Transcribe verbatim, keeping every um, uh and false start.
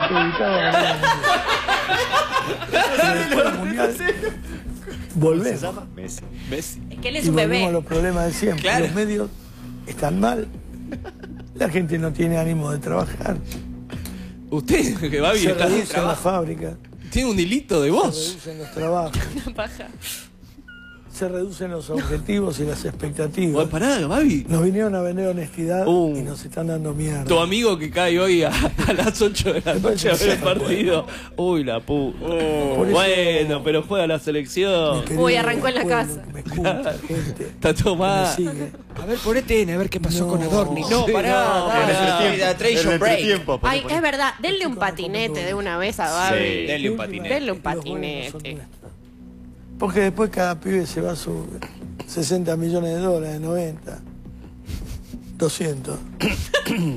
acreditado a ganar el mundial. Volvemos. ¿Se llama? Messi. Messi. Es que él es Y un volvemos bebé. a los problemas de siempre. Claro. Los medios están mal. La gente no tiene ánimo de trabajar. Usted, que Babi, Se está sin reducen las trabajo. fábricas. Tiene un hilito de Se voz. reducen los trabajos. Una paja. Se reducen los objetivos y las expectativas. Oye, pará, Babi. Nos vinieron a vender honestidad Uh. y nos están dando mierda. Tu amigo que cae hoy a, a las ocho de la noche a ver el partido. Uy, la puta. Por eso- Bueno, pero juega la Mi selección. querido Uy, arrancó en la pueblo casa. que me escucha, gente. Está todo que me mal. sigue. A ver, por E T N, a ver qué pasó No. con Adorni. No, Sí, pará, no, dale. En el pará. entretiempo. Hydration En el break. entretiempo, poné, Ay, poné. es verdad, denle un patinete de una vez a Babi. Sí, denle un patinete. Denle un Y los buenos son patinete. nuestros. Porque después cada pibe se va a su sesenta millones de dólares, noventa, doscientos.